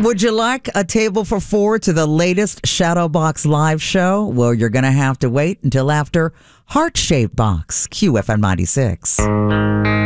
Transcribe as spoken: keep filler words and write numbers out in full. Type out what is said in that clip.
Would you like a table for four to the latest Shadowbox live show? Well, you're going to have to wait until after Heart Shaped Box, Q F M ninety-six.